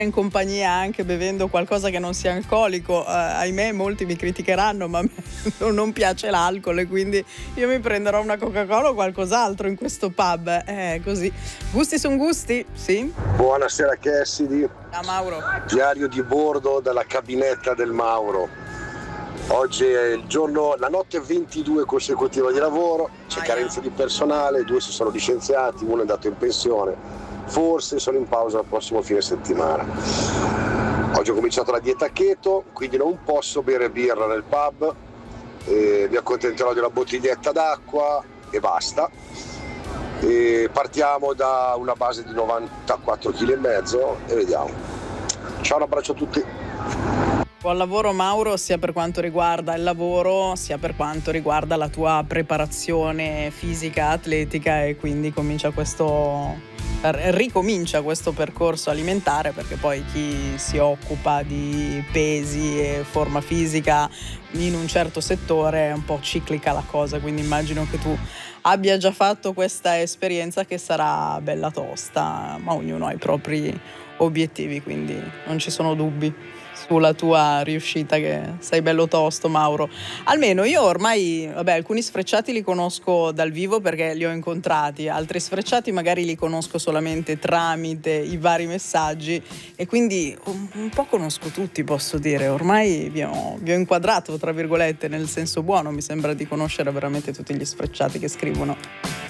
in compagnia anche bevendo qualcosa che non sia alcolico, ahimè molti mi criticheranno, ma a me non piace l'alcol e quindi io mi prenderò una Coca-Cola o qualcos'altro in questo pub. Così. Gusti son gusti, sì? Buonasera Cassidy, Ciao Mauro. diario di bordo dalla cabinetta del Mauro. Oggi è il giorno, la notte 22 consecutiva di lavoro, c'è carenza di personale, 2 si sono licenziati, 1 è andato in pensione, forse sono in pausa il prossimo fine settimana. Oggi ho cominciato la dieta keto, quindi non posso bere birra nel pub, mi accontenterò di una bottiglietta d'acqua e basta. E partiamo da una base di 94,5 kg e vediamo. Ciao, un abbraccio a tutti. Buon lavoro Mauro, sia per quanto riguarda il lavoro, sia per quanto riguarda la tua preparazione fisica, atletica, e quindi ricomincia questo percorso alimentare, perché poi chi si occupa di pesi e forma fisica in un certo settore è un po' ciclica la cosa, quindi immagino che tu abbia già fatto questa esperienza che sarà bella tosta, ma ognuno ha i propri obiettivi, quindi non ci sono dubbi sulla tua riuscita, che sei bello tosto Mauro. Almeno io ormai, alcuni sfrecciati li conosco dal vivo perché li ho incontrati, altri sfrecciati magari li conosco solamente tramite i vari messaggi e quindi un po' conosco tutti, posso dire. Ormai vi ho inquadrato, tra virgolette, nel senso buono, mi sembra di conoscere veramente tutti gli sfrecciati che scrivono.